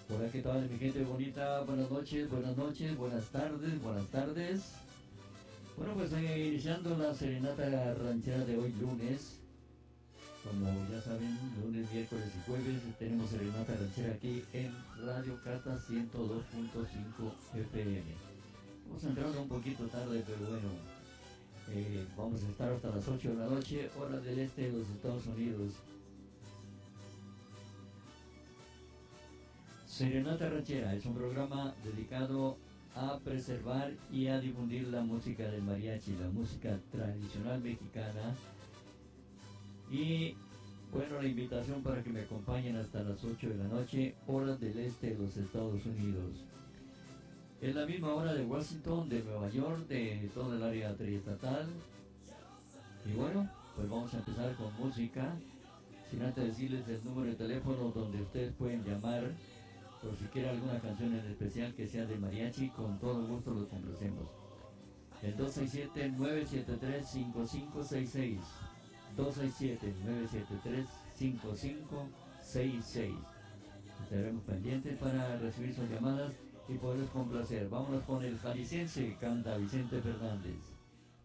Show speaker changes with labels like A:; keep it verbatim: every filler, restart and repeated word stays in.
A: Hola, ¿qué tal, mi gente bonita? Buenas noches, buenas noches, buenas tardes, buenas tardes. Bueno, pues eh, iniciando la serenata ranchera de hoy lunes. Como ya saben, lunes, miércoles y jueves tenemos serenata ranchera aquí en Radio Cata ciento dos punto cinco F M. Hemos entrado un poquito tarde, pero bueno, eh, vamos a estar hasta las ocho de la noche, hora del este de los Estados Unidos. Serenata Ranchera es un programa dedicado a preservar y a difundir la música del mariachi, la música tradicional mexicana. Y bueno, la invitación para que me acompañen hasta las ocho de la noche, hora del este de los Estados Unidos. Es la misma hora de Washington, de Nueva York, de todo el área triestatal. Y bueno, pues vamos a empezar con música. Sin antes decirles el número de teléfono donde ustedes pueden llamar por si quieren alguna canción en especial que sea de mariachi, con todo gusto lo complacemos. El dos seis siete, nueve siete tres, cinco cinco seis seis. dos seis siete, nueve siete tres, cinco cinco seis seis. Estaremos pendientes para recibir sus llamadas y poderles complacer. Vámonos con el jalisciense, canta Vicente Fernández.